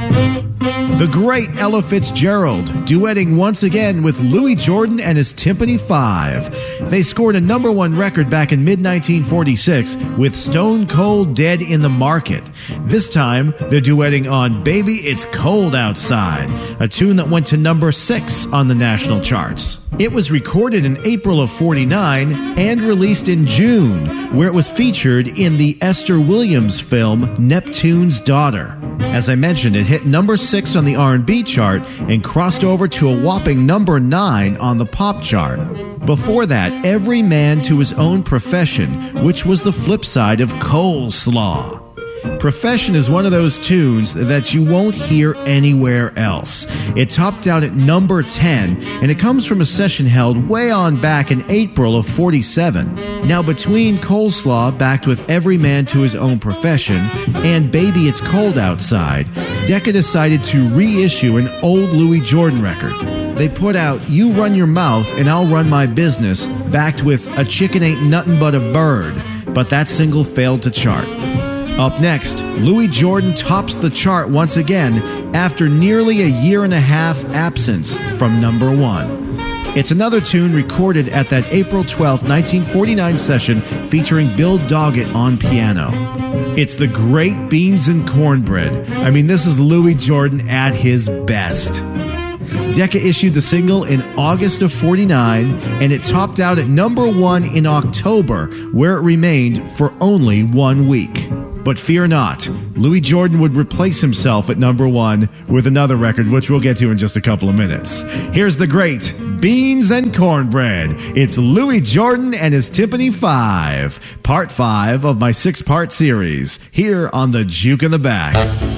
The great Ella Fitzgerald, duetting once again with Louis Jordan and his Tympany Five. They scored a number one record back in mid-1946 with Stone Cold Dead in the Market. This time, they're duetting on Baby It's Cold Outside, a tune that went to number 6 on the national charts. It was recorded in April of '49 and released in June, where it was featured in the Esther Williams film Neptune's Daughter. As I mentioned, it hit number 6 on the R&B chart and crossed over to a whopping number 9 on the pop chart. Before that, Every Man to His Own Profession, which was the flip side of Coleslaw. Profession is one of those tunes that you won't hear anywhere else. It topped out at number 10, and it comes from a session held way on back in April of '47. Now, between Coleslaw, backed with Every Man to His Own Profession, and Baby It's Cold Outside, Decca decided to reissue an old Louis Jordan record. They put out You Run Your Mouth and I'll Run My Business, backed with A Chicken Ain't Nuttin' But a Bird, but that single failed to chart. Up next, Louis Jordan tops the chart once again after nearly a year and a half absence from number 1. It's another tune recorded at that April 12, 1949 session featuring Bill Doggett on piano. It's the great Beans and Cornbread. I mean, this is Louis Jordan at his best. Decca issued the single in August of '49, and it topped out at number 1 in October, where it remained for only 1 week. But fear not, Louis Jordan would replace himself at number 1 with another record, which we'll get to in just a couple of minutes. Here's the great Beans and Cornbread. It's Louis Jordan and his Tympany Five, part 5 of my 6-part series, here on the Juke in the Back.